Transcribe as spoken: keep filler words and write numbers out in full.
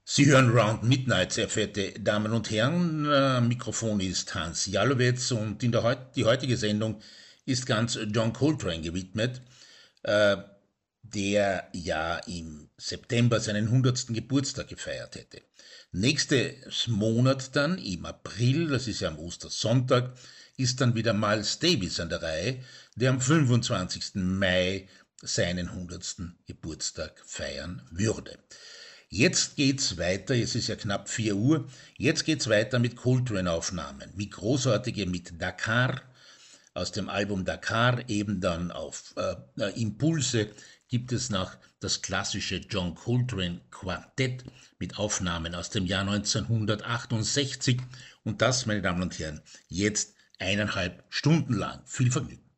Sie hören Round Midnight, sehr verehrte Damen und Herren. Äh, Mikrofon ist Hans Jalowetz und in der heut, die heutige Sendung ist ganz John Coltrane gewidmet, äh, der ja im September seinen hundertsten Geburtstag gefeiert hätte. Nächstes Monat dann, im April, das ist ja am Ostersonntag, ist dann wieder Miles Davis an der Reihe, der am fünfundzwanzigsten Mai seinen hundertsten Geburtstag feiern würde. Jetzt geht's weiter, es ist ja knapp vier Uhr, jetzt geht's weiter mit Coltrane-Aufnahmen, wie großartige mit Dakar, aus dem Album Dakar, eben dann auf äh, Impulse gibt es noch das klassische John Coltrane Quartett mit Aufnahmen aus dem Jahr neunzehnhundertachtundsechzig und das, meine Damen und Herren, jetzt eineinhalb Stunden lang. Viel Vergnügen.